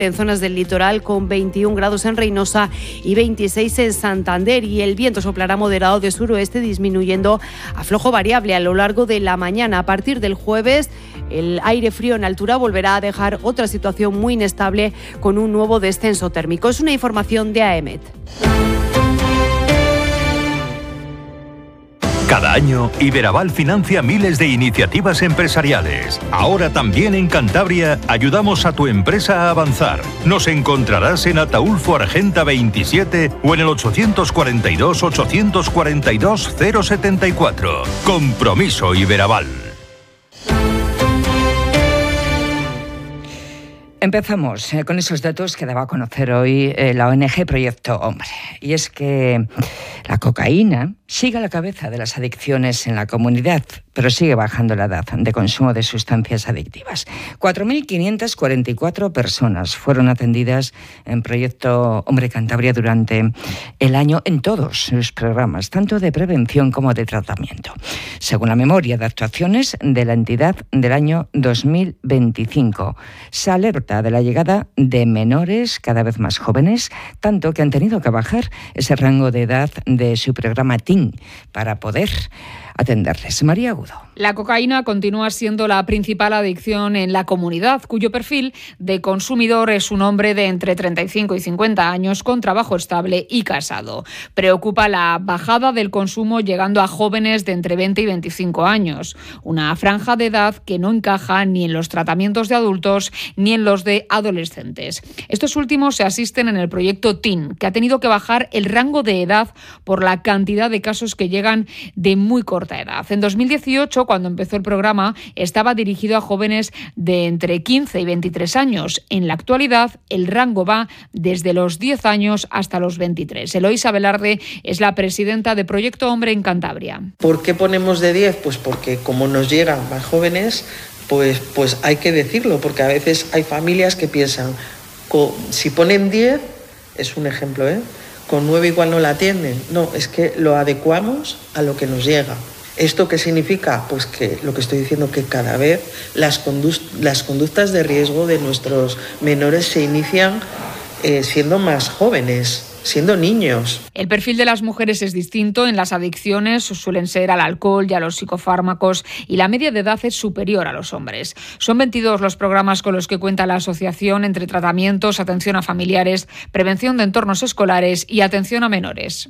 en zonas del litoral, con 21 grados en Reynosa y 26 en Santander, y el viento soplará moderado de suroeste, disminuyendo a flojo variable a lo largo de la mañana. A partir del jueves, el aire frío en altura volverá a dejar otra situación muy inestable con un nuevo descenso térmico. Es una información de AEMET. Cada año, Iberaval financia miles de iniciativas empresariales. Ahora también en Cantabria ayudamos a tu empresa a avanzar. Nos encontrarás en Ataulfo Argenta 27 o en el 842-842-074. Compromiso Iberaval. Empezamos con esos datos que daba a conocer hoy la ONG Proyecto Hombre. Y es que la cocaína sigue a la cabeza de las adicciones en la comunidad, pero sigue bajando la edad de consumo de sustancias adictivas. 4.544 personas fueron atendidas en Proyecto Hombre Cantabria durante el año en todos sus programas, tanto de prevención como de tratamiento. Según la memoria de actuaciones de la entidad del año 2025, se alerta de la llegada de menores cada vez más jóvenes, tanto que han tenido que bajar ese rango de edad de su programa TIN para poder atenderles. María Agudo. La cocaína continúa siendo la principal adicción en la comunidad, cuyo perfil de consumidor es un hombre de entre 35 y 50 años con trabajo estable y casado. Preocupa la bajada del consumo llegando a jóvenes de entre 20 y 25 años, una franja de edad que no encaja ni en los tratamientos de adultos ni en los de adolescentes. Estos últimos se asisten en el proyecto TIN, que ha tenido que bajar el rango de edad por la cantidad de casos que llegan de muy corta edad. En 2018, cuando empezó el programa, estaba dirigido a jóvenes de entre 15 y 23 años. En la actualidad, el rango va desde los 10 años hasta los 23. Eloísa Velarde es la presidenta de Proyecto Hombre en Cantabria. ¿Por qué ponemos de 10? Pues porque como nos llegan más jóvenes, pues hay que decirlo, porque a veces hay familias que piensan, si ponen 10, es un ejemplo, con 9 igual no la atienden. No, es que lo adecuamos a lo que nos llega. ¿Esto qué significa? Pues que lo que estoy diciendo, que cada vez las conductas de riesgo de nuestros menores se inician siendo más jóvenes, siendo niños. El perfil de las mujeres es distinto. En las adicciones suelen ser al alcohol y a los psicofármacos, y la media de edad es superior a los hombres. Son 22 los programas con los que cuenta la asociación, entre tratamientos, atención a familiares, prevención de entornos escolares y atención a menores.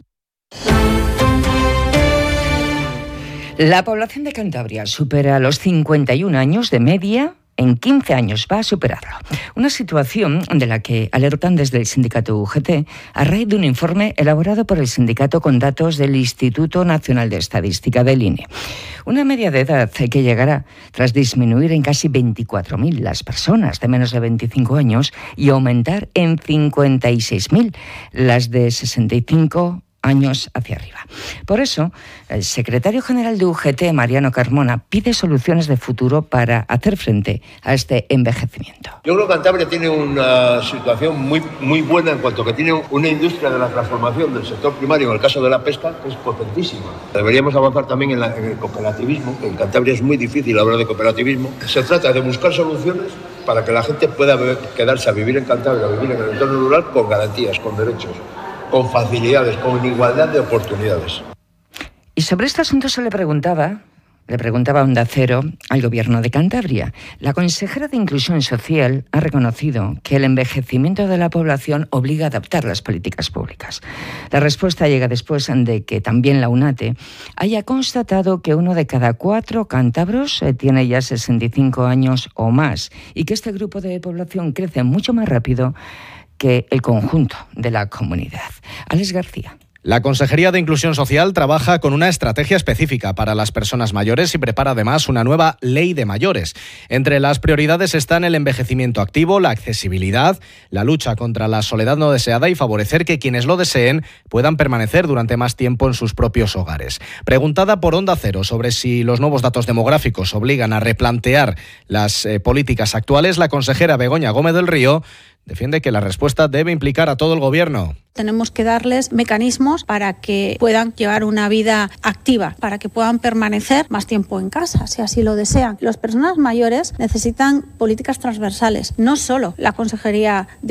La población de Cantabria supera los 51 años de media. En 15 años va a superarlo. Una situación de la que alertan desde el sindicato UGT a raíz de un informe elaborado por el sindicato con datos del Instituto Nacional de Estadística del INE. Una media de edad que llegará tras disminuir en casi 24.000 las personas de menos de 25 años y aumentar en 56.000 las de 65 años hacia arriba. Por eso, el secretario general de UGT, Mariano Carmona, pide soluciones de futuro para hacer frente a este envejecimiento. Yo creo que Cantabria tiene una situación muy buena en cuanto a que tiene una industria de la transformación del sector primario, en el caso de la pesca, que es potentísima. Deberíamos avanzar también en el cooperativismo, que en Cantabria es muy difícil hablar de cooperativismo. Se trata de buscar soluciones para que la gente pueda quedarse a vivir en Cantabria, a vivir en el entorno rural con garantías, con derechos, con facilidades, con igualdad de oportunidades. Y sobre este asunto se le preguntaba Onda Cero al Gobierno de Cantabria. La consejera de Inclusión Social ha reconocido que el envejecimiento de la población obliga a adaptar las políticas públicas. La respuesta llega después de que también la UNATE haya constatado que 1 de cada 4 cántabros tiene ya 65 años o más, y que este grupo de población crece mucho más rápido que el conjunto de la comunidad. Alex García. La Consejería de Inclusión Social trabaja con una estrategia específica para las personas mayores y prepara además una nueva ley de mayores. Entre las prioridades están el envejecimiento activo, la accesibilidad, la lucha contra la soledad no deseada y favorecer que quienes lo deseen puedan permanecer durante más tiempo en sus propios hogares. Preguntada por Onda Cero sobre si los nuevos datos demográficos obligan a replantear las políticas actuales, la consejera Begoña Gómez del Río defiende que la respuesta debe implicar a todo el Gobierno. Tenemos que darles mecanismos para que puedan llevar una vida activa, para que puedan permanecer más tiempo en casa, si así lo desean. Las personas mayores necesitan políticas transversales, no solo la Consejería de